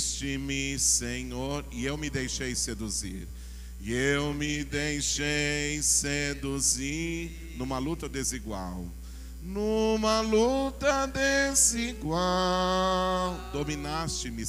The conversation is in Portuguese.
Seduziste-me, Senhor, e eu me deixei seduzir. E eu me deixei seduzir numa luta desigual. Numa luta desigual, dominaste-me,